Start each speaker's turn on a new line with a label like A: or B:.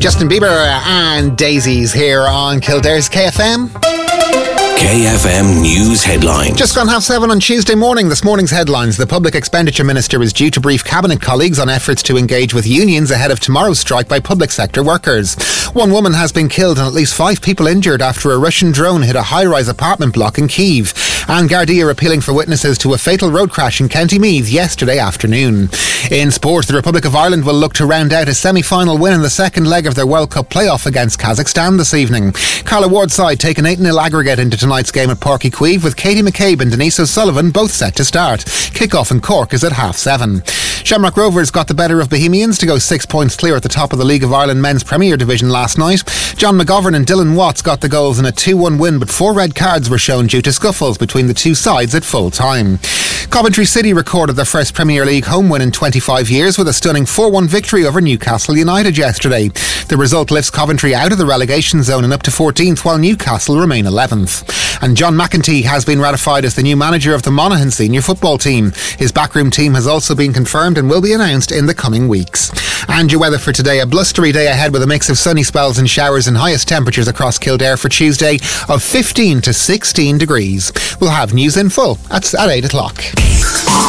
A: Justin Bieber and Daisies here on Kildare's KFM.
B: KFM News Headlines.
A: Just gone 7:30 on Tuesday morning. This morning's headlines. The Public Expenditure Minister is due to brief Cabinet colleagues on efforts to engage with unions ahead of tomorrow's strike by public sector workers. One woman has been killed and at least 5 people injured after a Russian drone hit a high-rise apartment block in Kyiv. And Gardaí are appealing for witnesses to a fatal road crash in County Meath yesterday afternoon. In sport, the Republic of Ireland will look to round out a semi-final win in the second leg of their World Cup playoff against Kazakhstan this evening. Carla Ward's side take an 8-0 aggregate into tonight's game at Páirc Uí Chaoimh, with Katie McCabe and Denise O'Sullivan both set to start. Kick-off in Cork is at 7:30. Shamrock Rovers got the better of Bohemians to go 6 points clear at the top of the League of Ireland Men's Premier Division last night. John McGovern and Dylan Watts got the goals in a 2-1 win, but 4 red cards were shown due to scuffles between the two sides at full time. Coventry City recorded their first Premier League home win in 25 years with a stunning 4-1 victory over Newcastle United yesterday. The result lifts Coventry out of the relegation zone and up to 14th, while Newcastle remain 11th. And John McEntee has been ratified as the new manager of the Monaghan senior football team. His backroom team has also been confirmed and will be announced in the coming weeks. And your weather for today: a blustery day ahead with a mix of sunny spells and showers and highest temperatures across Kildare for Tuesday of 15 to 16 degrees. We'll have news in full at 8 o'clock.